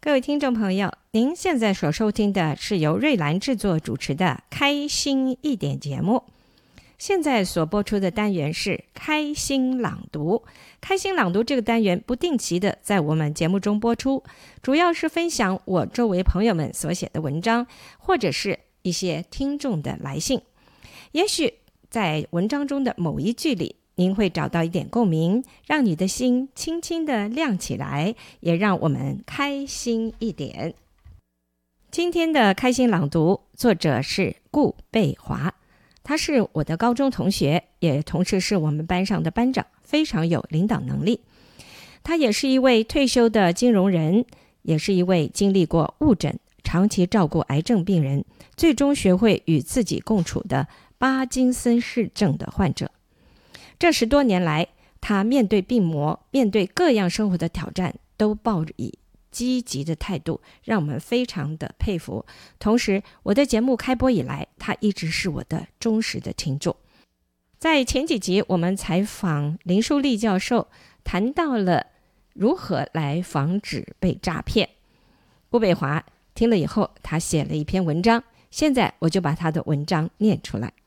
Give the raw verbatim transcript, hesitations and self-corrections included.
各位听众朋友，您现在所收听的是由瑞兰制作主持的开心一点节目。现在所播出的单元是开心朗读。开心朗读这个单元不定期的在我们节目中播出，主要是分享我周围朋友们所写的文章，或者是一些听众的来信。也许在文章中的某一句里，您会找到一点共鸣，让你的心轻轻地亮起来，也让我们开心一点。今天的开心朗读作者是顾贝华，他是我的高中同学，也同时是我们班上的班长，非常有领导能力。他也是一位退休的金融人，也是一位经历过误诊、长期照顾癌症病人，最终学会与自己共处的巴金森氏症的患者。这十多年来，他面对病魔，面对各样生活的挑战，都抱以积极的态度，让我们非常的佩服。同时，我的节目开播以来，他一直是我的忠实的听众。在前几集，我们采访林淑丽教授，谈到了如何来防止被诈骗。顾贝华听了以后，他写了一篇文章，现在我就把他的文章念出来。